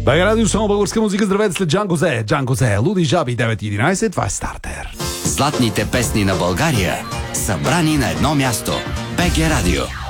БГ Радио, само българска музика. Здравейте, след Джан Козе, Луди жаби, 9:11. Това е Стартер. Златните песни на България, събрани на едно място. БГ Радио.